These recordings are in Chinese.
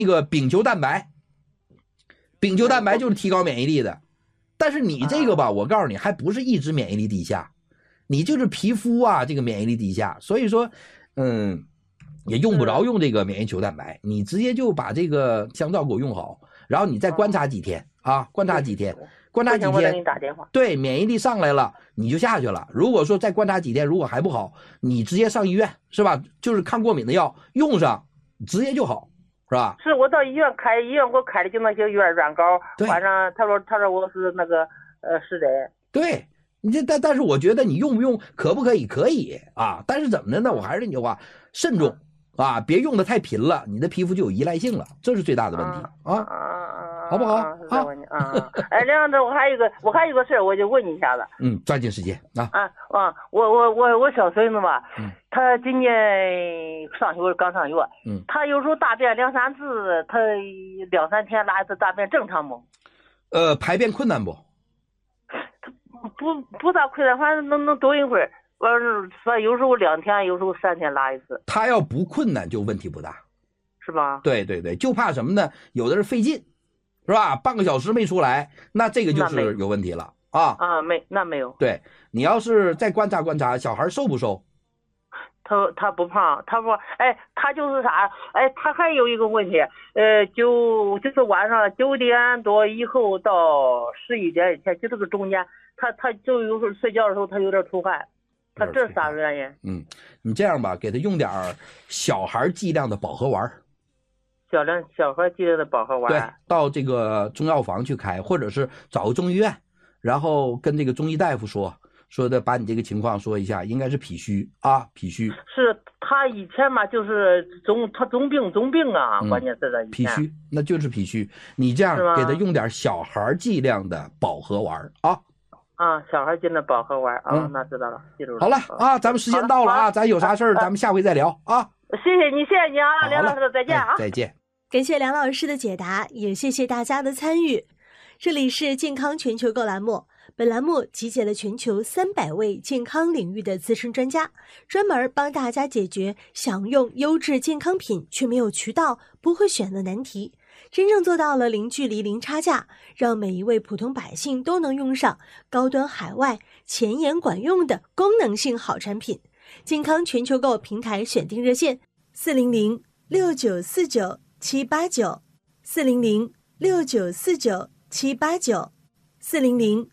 那个丙球蛋白，丙球蛋白就是提高免疫力的。但是你这个吧，我告诉你，还不是一直免疫力低下，你就是皮肤啊这个免疫力低下，所以说，也用不着用这个免疫球蛋白，你直接就把这个香皂给我用好，然后你再观察几天啊，观察几天，对，免疫力上来了你就下去了。如果说再观察几天，如果还不好，你直接上医院是吧？就是抗过敏的药用上，直接就好。是吧？ 是我到医院给我开的就那些软膏，晚上他说我是那个湿疹。 对，你这但是我觉得你用不用可不可以？可以啊，但是怎么的呢？我还是那句话，慎重啊，别用的太频了，你的皮肤就有依赖性了，这是最大的问题啊，好不好？ 哎，梁总，我还有一个事儿，我就问你一下子。 抓紧时间啊。 我小孙子吧，他今年刚上学，他有时候大便2-3次，他2-3天拉一次大便正常不？ 排便困难不？ 他不咋困难，反正能多一会儿。有时候2天，有时候3天拉一次。 他要不困难就问题不大， 是吧？ 对，就怕什么呢？有的是费劲，是吧？半个小时没出来，那这个就是有问题了啊。 那没有。 对，你要是再观察观察，小孩瘦不瘦？ 他不胖，他说，他就是啥，他还有一个问题，就是晚上9点多以后到11点以前，就这个中间，他就有时候睡觉的时候他有点出汗，他这是啥原因？ 你这样吧，给他用点小孩剂量的保和丸。 小孩剂量的保和丸。 对，到这个中药房去开，或者是找个中医院，然后跟这个中医大夫说的，把你这个情况说一下，应该是脾虚啊，脾虚。 是他以前嘛，就是中病啊，关键是脾虚，那就是脾虚。你这样给他用点小孩剂量的保和丸啊。 小孩剂量的保和丸啊，那知道了，记住了。 好了啊，咱们时间到了啊，咱有啥事儿咱们下回再聊啊。 谢谢你啊，梁老师，再见啊。 再见。 感谢梁老师的解答，也谢谢大家的参与。这里是健康全球购栏目，本栏目集结了全球300位健康领域的资深专家，专门帮大家解决想用优质健康品却没有渠道、不会选的难题，真正做到了零距离、零差价，让每一位普通百姓都能用上高端海外、前沿管用的功能性好产品。健康全球购平台选定热线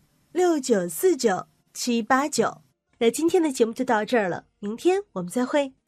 400-6949-789，400-6949-789，400-6949-789。那今天的节目就到这儿了，明天我们再会。